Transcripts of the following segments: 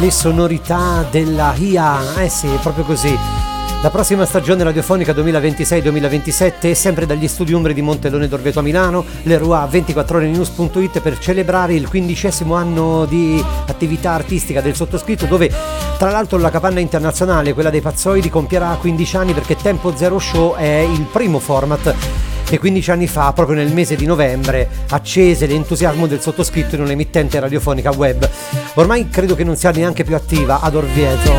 Le sonorità della IA, eh sì, proprio così. La prossima stagione radiofonica 2026-2027 sempre dagli studi Umbri di Montelone d'Orveto a Milano, Leroy 24orenews.it per celebrare il 15° anno di attività artistica del sottoscritto, dove tra l'altro la capanna internazionale, quella dei Pazzoidi, compierà 15 anni perché Tempo Zero Show è il primo format che 15 anni fa, proprio nel mese di novembre, accese l'entusiasmo del sottoscritto in un'emittente radiofonica web. Ormai credo che non sia neanche più attiva ad Orvieto.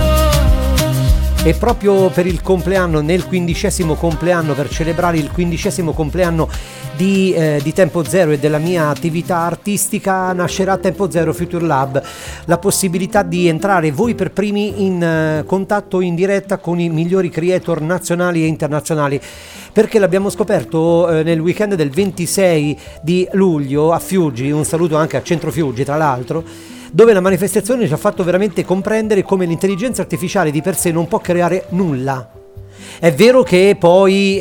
E proprio per il compleanno, nel 15° compleanno, per celebrare il 15° compleanno di Tempo Zero e della mia attività artistica, nascerà Tempo Zero Future Lab, la possibilità di entrare voi per primi in contatto in diretta con i migliori creator nazionali e internazionali, perché l'abbiamo scoperto nel weekend del 26 di luglio a Fiuggi, un saluto anche a Centro Fiuggi tra l'altro, dove la manifestazione ci ha fatto veramente comprendere come l'intelligenza artificiale di per sé non può creare nulla. È vero che poi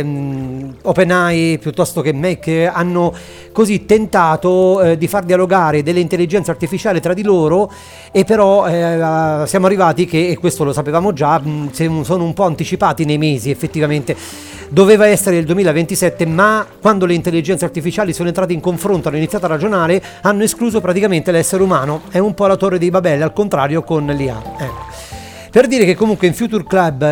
OpenAI piuttosto che Mac hanno così tentato di far dialogare delle intelligenze artificiali tra di loro, e però siamo arrivati che, e questo lo sapevamo già, sono un po' anticipati nei mesi effettivamente. Doveva essere il 2027, ma quando le intelligenze artificiali sono entrate in confronto, hanno iniziato a ragionare, hanno escluso praticamente l'essere umano. È un po' la Torre dei Babele, al contrario con l'IA. Per dire che comunque in Future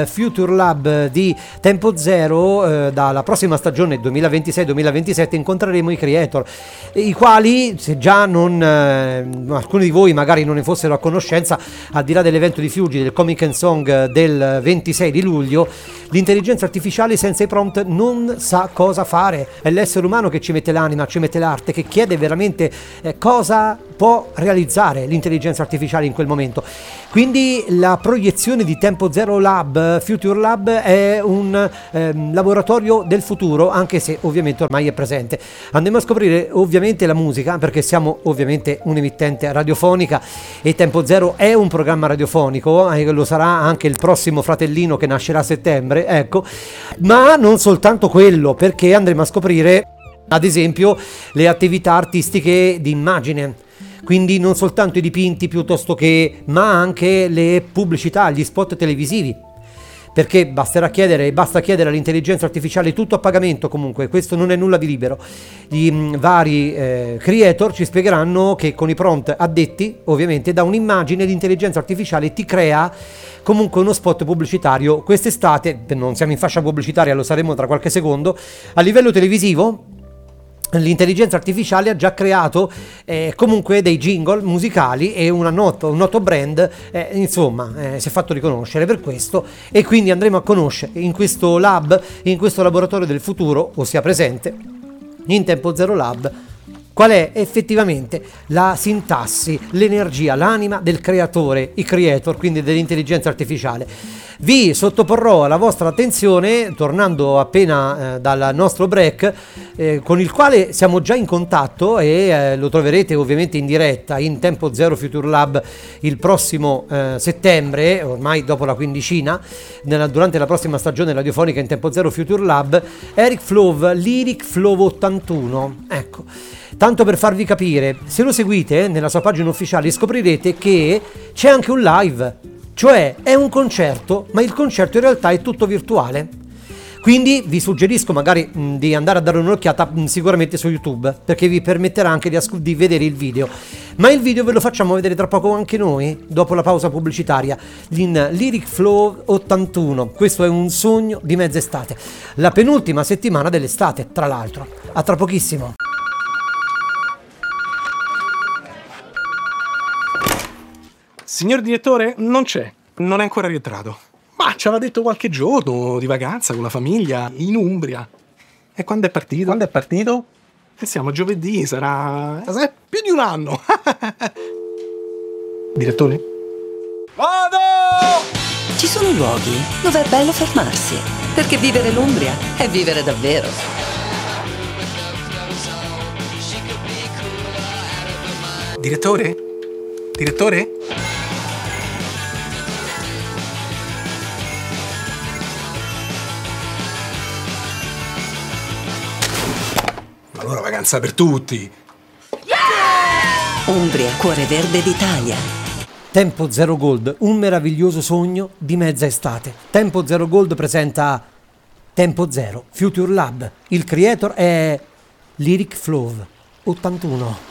Lab di Tempo Zero, dalla prossima stagione 2026-2027 incontreremo i creator, i quali, se già non alcuni di voi magari non ne fossero a conoscenza, al di là dell'evento di Fiuggi, del Comic and Song del 26 di luglio, l'intelligenza artificiale senza i prompt non sa cosa fare. È l'essere umano che ci mette l'anima, ci mette l'arte, che chiede veramente cosa può realizzare l'intelligenza artificiale in quel momento. Quindi la proiezione di Tempo Zero Lab, Future Lab, è un laboratorio del futuro, anche se ovviamente ormai è presente. Andremo a scoprire ovviamente la musica, perché siamo ovviamente un'emittente radiofonica e Tempo Zero è un programma radiofonico, lo sarà anche il prossimo Fratellino che nascerà a settembre, ecco. Ma non soltanto quello, perché andremo a scoprire ad esempio le attività artistiche di immagine. Quindi non soltanto i dipinti piuttosto che, ma anche le pubblicità, gli spot televisivi, perché basta chiedere all'intelligenza artificiale tutto a pagamento. Comunque questo non è nulla di libero. I vari creator ci spiegheranno che con i prompt addetti, ovviamente, da un'immagine l'intelligenza artificiale ti crea comunque uno spot pubblicitario. Quest'estate, non siamo in fascia pubblicitaria, lo saremo tra qualche secondo, a livello televisivo l'intelligenza artificiale ha già creato comunque dei jingle musicali e un noto brand, insomma si è fatto riconoscere per questo, e quindi andremo a conoscere in questo lab, in questo laboratorio del futuro, ossia presente in Tempo Zero Lab, qual è effettivamente la sintassi, l'energia, l'anima del creatore, i creator, quindi dell'intelligenza artificiale. Vi sottoporrò alla vostra attenzione, tornando appena dal nostro break, con il quale siamo già in contatto, e lo troverete ovviamente in diretta in Tempo Zero Future Lab il prossimo settembre, ormai dopo la quindicina, durante la prossima stagione radiofonica in Tempo Zero Future Lab, Eric Flow, Lyric Flow 81. Ecco, tanto per farvi capire, se lo seguite nella sua pagina ufficiale scoprirete che c'è anche un live. Cioè è un concerto, ma il concerto in realtà è tutto virtuale. Quindi vi suggerisco magari di andare a dare un'occhiata sicuramente su YouTube, perché vi permetterà anche di vedere il video. Ma il video ve lo facciamo vedere tra poco anche noi, dopo la pausa pubblicitaria, in Lyric Flow 81. Questo è un sogno di mezz'estate, la penultima settimana dell'estate, tra l'altro. A tra pochissimo. Signor direttore, non c'è. Non è ancora rientrato. Ma ci aveva detto qualche giorno di vacanza con la famiglia in Umbria. E quando è partito? Quando è partito? Siamo a giovedì, sarà più di un anno. Direttore? Vado! Ci sono luoghi dove è bello fermarsi, perché vivere l'Umbria è vivere davvero. Direttore? Direttore? Allora vacanza per tutti. Umbria, cuore verde d'Italia. Tempo Zero Gold, un meraviglioso sogno di mezza estate. Tempo Zero Gold presenta Tempo Zero, Future Lab. Il creator è Lyric Flow 81.